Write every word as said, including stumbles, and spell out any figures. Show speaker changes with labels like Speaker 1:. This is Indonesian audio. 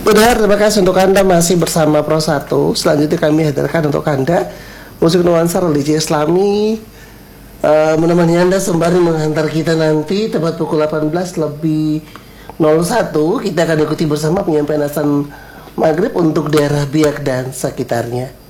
Speaker 1: Udah, terima kasih untuk Anda masih bersama Pro satu. Selanjutnya kami hadirkan untuk Anda musik nuansa religi Islami, uh, menemani Anda sembari menghantar kita nanti tepat pukul delapan belas lebih nol satu. Kita akan ikuti bersama penyampaian azan maghrib untuk daerah Biak dan sekitarnya.